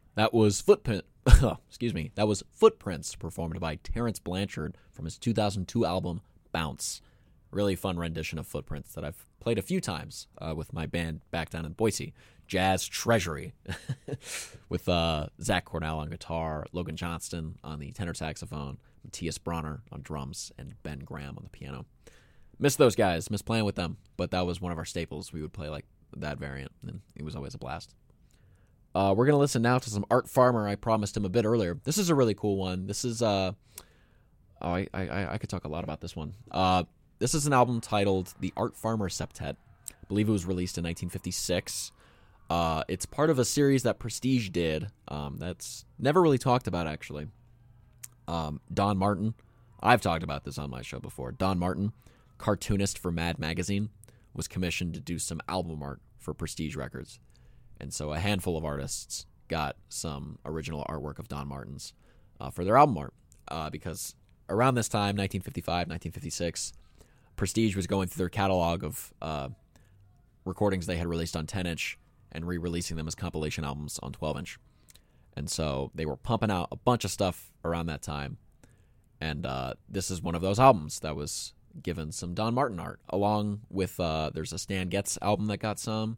That was excuse me. That was Footprints, performed by Terrence Blanchard from his 2002 album Bounce. Really fun rendition of Footprints that I've played a few times with my band back down in Boise, Jazz Treasury, with Zach Cornell on guitar, Logan Johnston on the tenor saxophone, Matthias Bronner on drums, and Ben Graham on the piano. Miss those guys, miss playing with them, but that was one of our staples. We would play like that variant, and it was always a blast. We're going to listen now to some Art Farmer. I promised him a bit earlier. This is a really cool one. This is, I could talk a lot about this one. This is an album titled The Art Farmer Septet. I believe it was released in 1956. It's part of a series that Prestige did that's never really talked about, actually. Don Martin. I've talked about this on my show before. Don Martin, cartoonist for Mad Magazine, was commissioned to do some album art for Prestige Records. And so a handful of artists got some original artwork of Don Martin's for their album art. Because around this time, 1955, 1956, Prestige was going through their catalog of recordings they had released on 10-inch and re-releasing them as compilation albums on 12-inch. And so they were pumping out a bunch of stuff around that time. And this is one of those albums that was given some Don Martin art, along with there's a Stan Getz album that got some,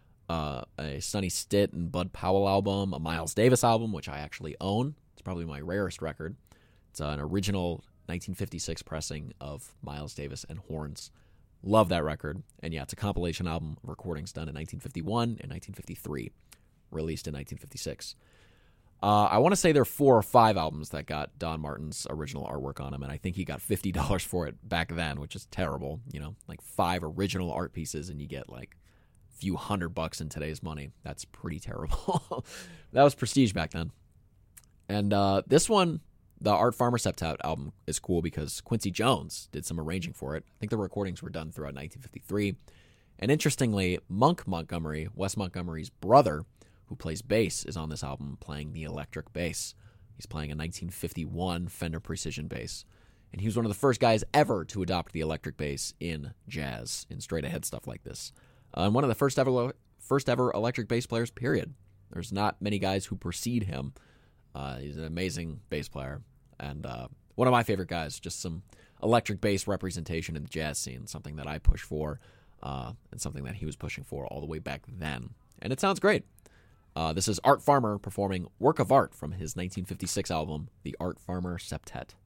a Sonny Stitt and Bud Powell album, a Miles Davis album, which I actually own. It's probably my rarest record. It's an original 1956 pressing of Miles Davis and Horns. Love that record. And yeah, it's a compilation album of recordings done in 1951 and 1953, released in 1956. I want to say there are 4 or 5 albums that got Don Martin's original artwork on them, and I think he got $50 for it back then, which is terrible. You know, like 5 original art pieces, and you get like a few $100 in today's money. That's pretty terrible. That was Prestige back then. And this one, the Art Farmer Septet album, is cool because Quincy Jones did some arranging for it. I think the recordings were done throughout 1953. And interestingly, Monk Montgomery, Wes Montgomery's brother, who plays bass, is on this album playing the electric bass. He's playing a 1951 Fender Precision bass. And he was one of the first guys ever to adopt the electric bass in jazz, in straight-ahead stuff like this. And one of the first ever electric bass players, period. There's not many guys who precede him. He's an amazing bass player. And one of my favorite guys, just some electric bass representation in the jazz scene, something that I push for, and something that he was pushing for all the way back then. And it sounds great. This is Art Farmer performing Work of Art from his 1956 album, The Art Farmer Septet.